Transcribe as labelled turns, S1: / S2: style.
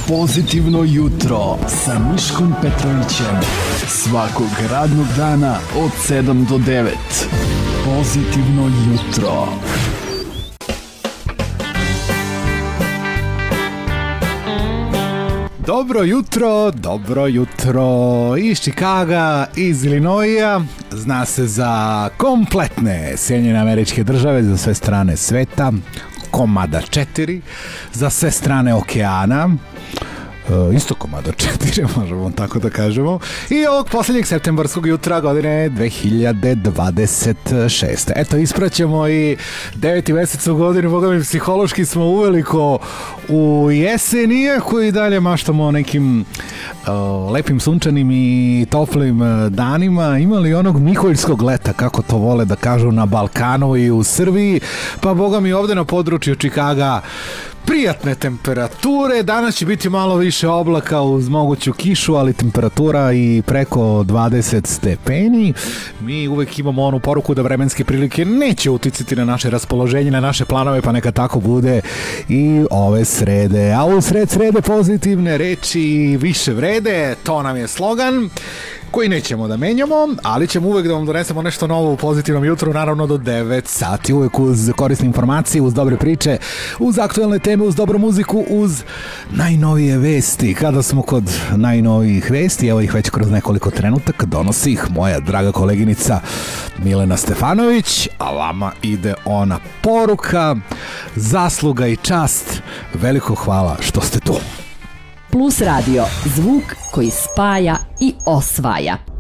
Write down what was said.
S1: Pozitivno jutro sa Miškom Petrovićem. Svakog radnog dana od 7 do 9. Pozitivno jutro.
S2: Dobro jutro iz Čikaga, iz Ilinoija, zna se za kompletne Sjedinjene Američke Države, za sve strane sveta, komada 4, za sve strane okeana, isto komada 4, možemo tako da kažemo, i ovog posljednjeg septembarskog jutra godine 2026. Eto, ispraćamo i 9. mesec u godini, boga mi, psihološki smo uveliko u jesen, iako i dalje maštamo o nekim lepim sunčanim i toplim danima. Imali onog miholjskog leta, kako to vole da kažu na Balkanu i u Srbiji, pa boga mi ovde na području Čikaga prijatne temperature. Danas će biti malo više oblaka uz moguću kišu, ali temperatura i preko 20 stepeni. Mi uvek imamo onu poruku da vremenske prilike neće uticati na naše raspoloženje, na naše planove, pa neka tako bude i ove srede. A u srede pozitivne reči više vrede, to nam je slogan koji nećemo da menjamo, ali ćemo uvek da vam donesemo nešto novo u pozitivnom jutru, naravno do 9 sati, uvek uz korisne informacije, uz dobre priče, uz aktuelne teme, uz dobru muziku, uz najnovije vesti. Kada smo kod najnovijih vesti, evo ih već kroz nekoliko trenutaka, donosi ih moja draga koleginica Milena Stefanović, a vama ide ona poruka, zasluga i čast, veliko hvala što ste tu.
S3: Plus radio, zvuk koji spaja i osvaja.